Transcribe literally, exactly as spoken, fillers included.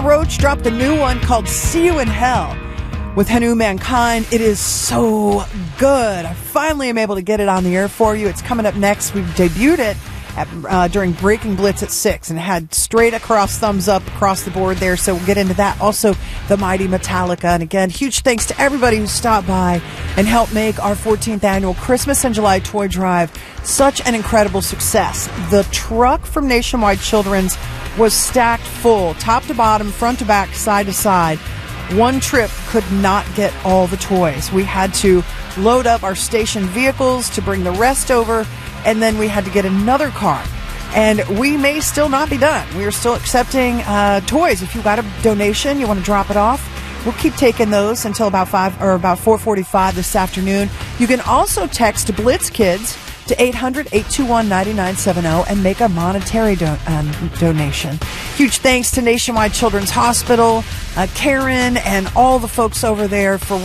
Papa Roach dropped a new one called See You in Hell with Hanu Mankind. It is so good. I finally am able to get it on the air for you. It's coming up next. We've debuted it at, uh, during Breaking Blitz at six and had straight across thumbs up across the board there, so we'll get into that. Also, the mighty Metallica. And again, huge thanks to everybody who stopped by and helped make our fourteenth annual Christmas in July Toy Drive such an incredible success. The truck from Nationwide Children's was stacked full, top to bottom, front to back, side to side. One trip could not get all the toys. We had to load up our station vehicles to bring the rest over, and then we had to get another car. And we may still not be done. We are still accepting uh, toys. If you got a donation, you want to drop it off, we'll keep taking those until about five or about four forty-five this afternoon. You can also text Blitz Kids to eight hundred, eight two one, nine nine seven zero and make a monetary do- um, donation. Huge thanks to Nationwide Children's Hospital, uh, Karen, and all the folks over there for